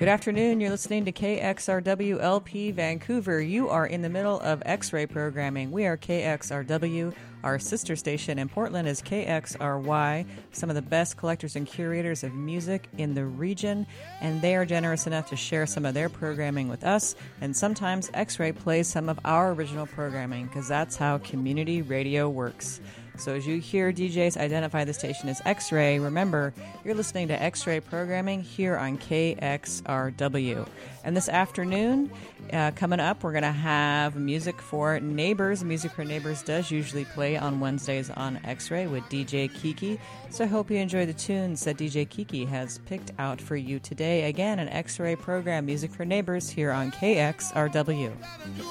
Good afternoon. You're listening to KXRW LP Vancouver. You are in the middle of X-Ray programming. We are KXRW. Our sister station in Portland is KXRY, some of the best collectors and curators of music in the region, and they are generous enough to share some of their programming with us, and sometimes X-Ray plays some of our original programming, because that's how community radio works. So as you hear DJs identify the station as X-Ray, remember, you're listening to X-Ray programming here on KXRW. And this afternoon, coming up, we're going to have Music for Neighbors. Music for Neighbors does usually play on Wednesdays on X-Ray with DJ Kiki. So I hope you enjoy the tunes that DJ Kiki has picked out for you today. Again, an X-Ray program, Music for Neighbors, here on KXRW.